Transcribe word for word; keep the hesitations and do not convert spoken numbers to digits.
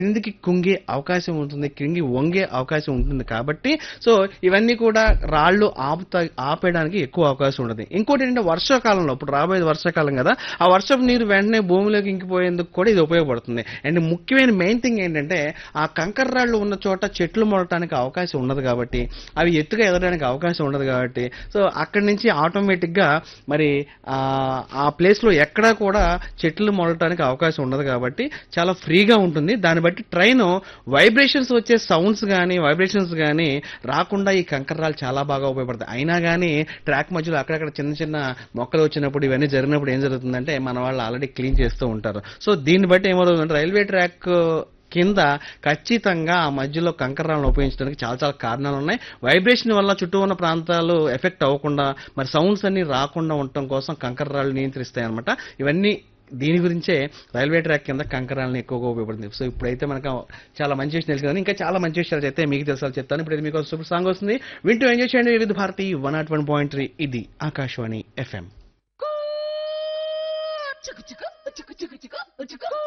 కిందికి కుంగే అవకాశం ఉంటుంది, కింగి వంగే అవకాశం ఉంటుంది కాబట్టి సో ఇవన్నీ కూడా రాళ్ళు ఆపుతా ఆపేయడానికి ఎక్కువ అవకాశం ఉంటుంది. ఇంకోటి ఏంటంటే వర్షాకాలంలో, ఇప్పుడు రాబోయేది వర్షాకాలం కదా, ఆ వర్షపు నీరు వెంటనే భూమిలోకి ఇంకిపోయేందుకు కూడా ఇది ఉపయోగపడుతుంది. అండ్ ముఖ్యమైన మెయిన్ థింగ్ ఏంటంటే ఆ కంకర రాళ్ళు ఉన్న చోట చెట్లు మొలటానికి అవకాశం ఉండదు కాబట్టి, అవి ఎత్తుగా ఎదగడానికి అవకాశం ఉండదు కాబట్టి సో అక్కడి నుంచి ఆటోమేటిక్ గా మరి ఆ ఆ ప్లేస్ లో ఎక్కడా కూడా చెట్లు మొలటానికి అవకాశం ఉండదు కాబట్టి చాలా ఫ్రీగా ఉంటుంది. దాన్ని బట్టి ట్రైన్ వైబ్రేషన్స్ వచ్చే సౌండ్స్ కానీ వైబ్రేషన్స్ కానీ రాకుండా ఈ కంకర్రాలు చాలా బాగా ఉపయోగపడతాయి. అయినా కానీ ట్రాక్ మధ్యలో అక్కడక్కడ చిన్న చిన్న మొక్కలు వచ్చినప్పుడు ఇవన్నీ జరిగినప్పుడు ఏం జరుగుతుందంటే మన వాళ్ళు ఆల్రెడీ క్లీన్ చేస్తూ ఉంటారు. సో దీన్ని బట్టి ఏమవుతుందంటే రైల్వే ట్రాక్ కింద ఖచ్చితంగా ఆ మధ్యలో కంకర్రాలను ఉపయోగించడానికి చాలా చాలా కారణాలు ఉన్నాయి. వైబ్రేషన్ వల్ల చుట్టూ ఉన్న ప్రాంతాలు ఎఫెక్ట్ అవ్వకుండా మరి సౌండ్స్ అన్ని రాకుండా ఉండటం కోసం కంకర్రాలు నియంత్రిస్తాయి అనమాట. ఇవన్నీ దీని గురించే రైల్వే ట్రాక్ కింద కంకరాలను ఎక్కువగా ఉపయోగపడుతుంది. సో ఇప్పుడైతే మనకు చాలా మంచి విషయం తెలుసు కదా, ఇంకా చాలా మంచి విషయాలు అయితే మీకు తెలుసాలి చెప్తాను. ఇప్పుడు మీకు సూపర్ సాంగ్ వస్తుంది, వింటూ ఎంజాయ్ చేయండి. వివిధ Bharati one not one point three ఇది ఆకాశవాణి ఎఫ్ఎం.